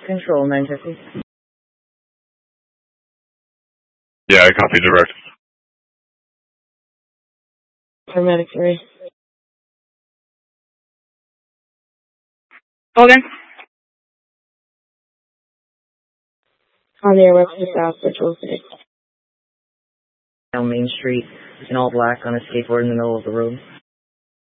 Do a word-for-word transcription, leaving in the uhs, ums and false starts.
Control nine fifty. Yeah, I copy direct. Paramedic three. Logan? On the airway to the south, Virtual City. Down Main Street, in all black on a skateboard in the middle of the road.